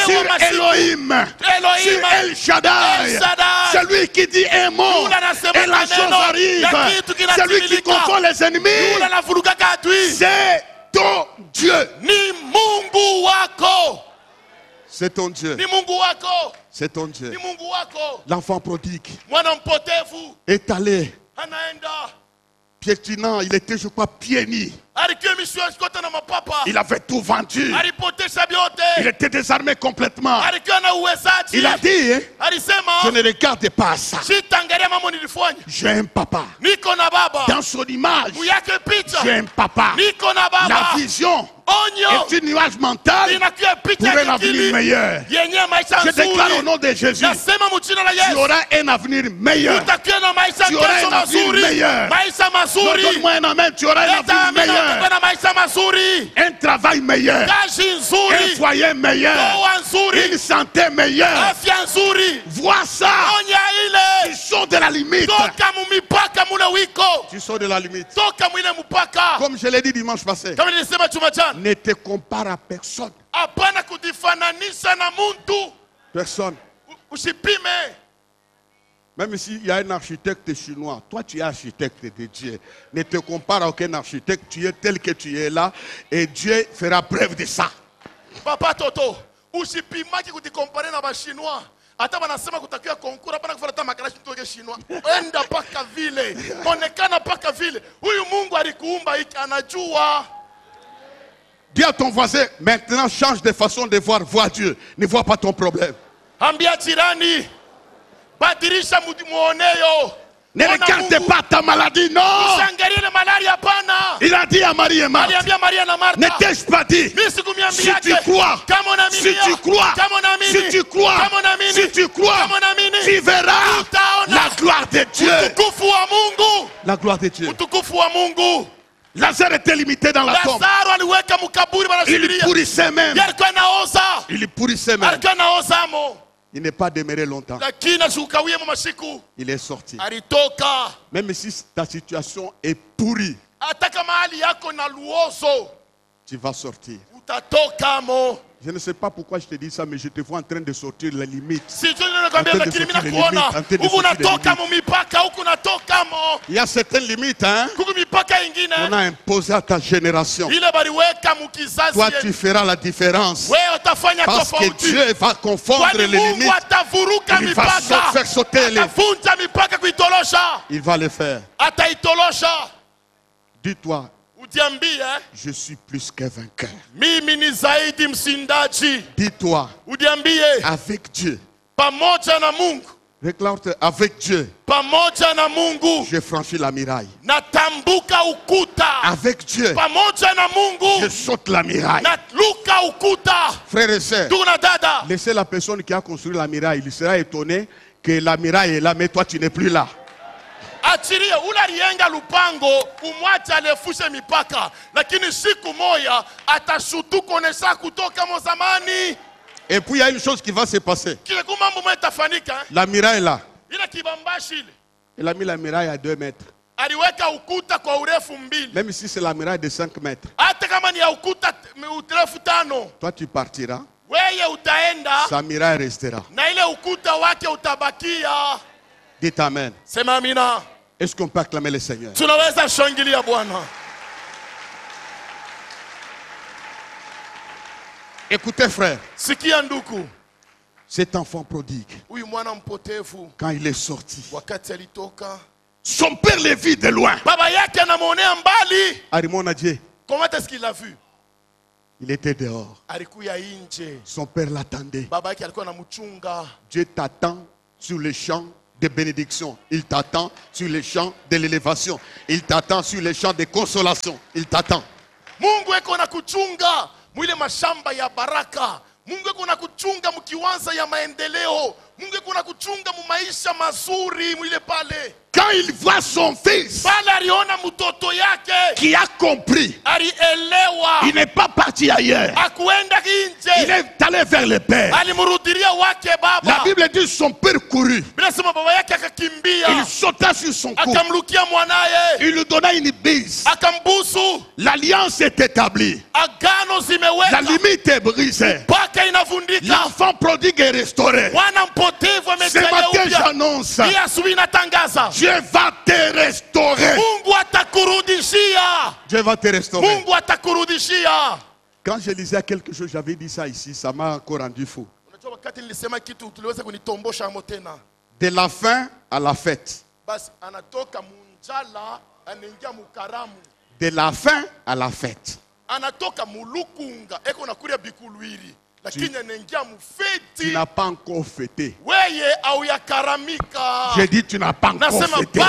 sur Elohim, sur El Shaddai, celui qui dit un mot et la chose arrive, celui qui confond les ennemis, c'est ton Dieu. C'est ton Dieu. C'est ton Dieu. L'enfant prodigue est allé piétinant, il était, je crois, pieds nus. Il avait tout vendu. Il était désarmé complètement. Il a dit, je ne regarde pas ça. J'ai un papa. Dans son image, j'ai un papa. La vision est une nuage mentale pour un avenir meilleur. Je déclare au nom de Jésus, tu auras un avenir meilleur. Tu auras un avenir meilleur. Donne-moi un amen, tu auras un avenir meilleur. Un travail meilleur. Un foyer meilleur. Une santé meilleure. Vois ça. Tu sors de la limite. Tu sors de la limite. Comme je l'ai dit dimanche passé, ne te compare à personne. Personne. Même s'il y a un architecte chinois, toi tu es architecte de Dieu. Ne te compare à aucun architecte, tu es tel que tu es là et Dieu fera preuve de ça. Papa Toto, usipimaki kutikompare na bashinois. Hata wanasema kutakiwa konkura hapana kufuata makarashi mtoke chinois. Enda paka vile. Onekana paka vile. Huyu Mungu alikuumba hiki anajua. Dis à ton voisin, maintenant change de façon de voir, vois Dieu. Ne vois pas ton problème. Ambia jirani, badirisha muoneyo. Ne regarde pas ta maladie, non. Il a dit à Marie et Marthe, ne t'ai-je pas dit, si tu crois, si tu crois, si tu crois, si tu crois, tu verras la gloire de Dieu. La gloire de Dieu. Lazare était limité dans la tombe. Il pourrissait même. Il pourrissait même. Il n'est pas demeuré longtemps. Il est sorti. Même si ta situation est pourrie, tu vas sortir. Je ne sais pas pourquoi je te dis ça, mais je te vois en train de sortir les limites. Il y a certaines limites, hein, qu'on a imposées à ta génération. Toi, tu feras la différence. Parce que Dieu va confondre les limites. Il va faire sauter les... Il va les faire. Dis-toi, je suis plus qu'un vainqueur. Dis-toi, avec Dieu. Réclame-te, avec Dieu. J'ai franchi la muraille. Avec Dieu, je saute la muraille. Frères et sœurs, laissez la personne qui a construit la muraille. Il sera étonné que la muraille est là, mais toi tu n'es plus là. Achiria ula rienga lupango umwacha alefushe mipaka lakini siku moja atashutuko nesa kutoka mozamani. Et puis il y a une chose qui va se passer. La muraille est là. Il a mis la muraille à 2 mètres. Même si c'est la muraille de 5 mètres. Toi tu partiras. Sa muraille restera. Dites amen. Est-ce qu'on peut acclamer le Seigneur? Écoutez frère, cet enfant prodigue, quand il est sorti, son père le vit de loin. Arimona Dieu. Comment est-ce qu'il l'a vu? Il était dehors. Son père l'attendait. Dieu t'attend sur le champ de bénédiction. Il t'attend sur les champs de l'élévation. Il t'attend sur les champs de consolation. Il t'attend. Mungu eko na kuchunga mwile mashamba ya baraka. Mungu eko na kuchunga mkiwanza ya maendeleo. Mungu eko na kuchunga mu maisha mazuri mwile pale. Quand il voit son fils qui a compris, il n'est pas parti ailleurs. Il est allé vers le Père. La Bible dit son père courut. Il sauta sur son cou. Il lui donna une bise. L'alliance est établie. La limite est brisée. L'enfant prodigue est restauré. Ce matin j'annonce, Dieu va te restaurer. Dieu va te restaurer. Quand je lisais quelque chose, j'avais dit ça ici, ça m'a encore rendu fou. De la faim à la fête. De la faim à la fête. Tu n'as pas encore fêté. J'ai dit tu n'as pas encore fêté.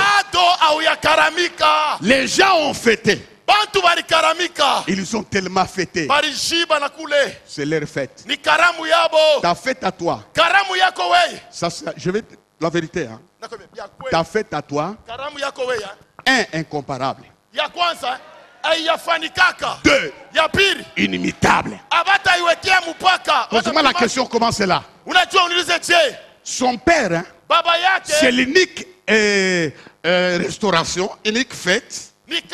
Les gens ont fêté. Ils ont tellement fêté. C'est leur fête. Ta fête à toi. Ça, je vais la vérité. Hein. Ta fête à toi. Un, incomparable. 2, inimitable. Pose-moi la question, comment c'est là? Son père, hein, c'est l'unique restauration, unique fête.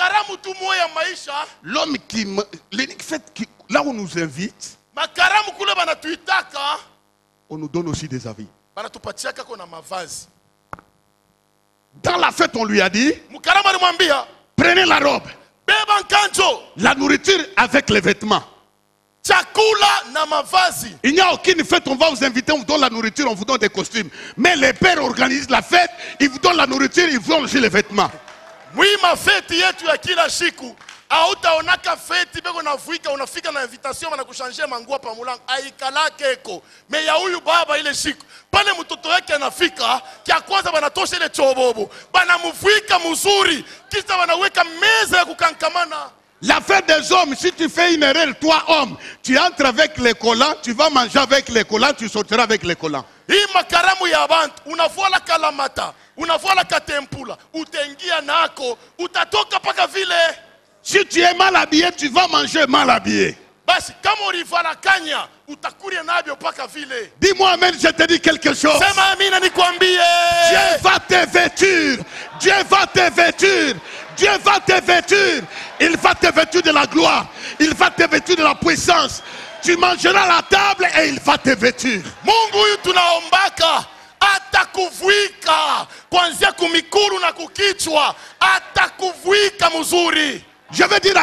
L'homme qui, l'unique fête qui, là où on nous invite, on nous donne aussi des avis. Dans la fête, on lui a dit, prenez la robe. La nourriture avec les vêtements. Il n'y a aucune fête, on va vous inviter, on vous donne la nourriture, on vous donne des costumes. Mais les pères organisent la fête, ils vous donnent la nourriture, ils vous donnent aussi les vêtements. Oui, ma fête yetu ya kila siku. Hautaonaka feti beko navuika unafika na invitation na kushanje manguo pa mulango aikalake eko. Me ya huyu baba ile siku pale mtoto wake anafika kia kwanza banatosha ile chobobo. Banamuvuika mzuri kisha wanaweka meza ya kukankamana. La fête des hommes, si tu fais une erreur, toi homme, tu entres avec les collants, tu vas manger avec les collants, tu sortiras avec les collants. Hii makaramu ya bantu, unavua la kalamata, unavua la katempula, utengia nako, utatoka paka vile. Si tu es mal habillé, tu vas manger mal habillé. Basi, kama ulivala kanya, utakuria nabyo paka vile. Dis-moi amen, je te dis quelque chose. Sema amina nikwambie. Dieu va te vêtir. Dieu va te vêtir. Dieu va te vêtir. Il va te vêtir de la gloire. Il va te vêtir de la puissance. Tu mangeras à la table et il va te vêtir. Mungu yu tunaombaka atakuvuika kuanzia kumikuru na kukichwa, atakuvuika mzuri. Je veux dire